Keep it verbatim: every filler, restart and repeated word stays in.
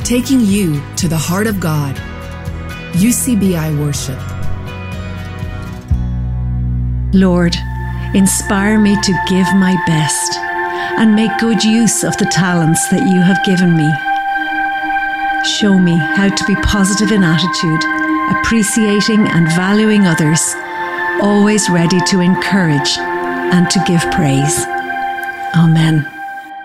taking you to the heart of God. U C B I Worship. Lord, inspire me to give my best and make good use of the talents that you have given me. Show me how to be positive in attitude, appreciating and valuing others, always ready to encourage and to give praise. Amen.